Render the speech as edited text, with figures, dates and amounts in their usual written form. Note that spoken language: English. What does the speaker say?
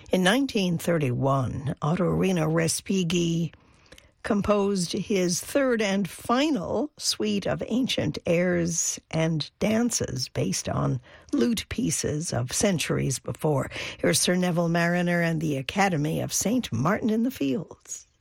In 1931, Ottorino Respighi composed his third and final suite of ancient airs and dances based on lute pieces of centuries before. Here's Sir Neville Marriner and the Academy of St. Martin in the Fields.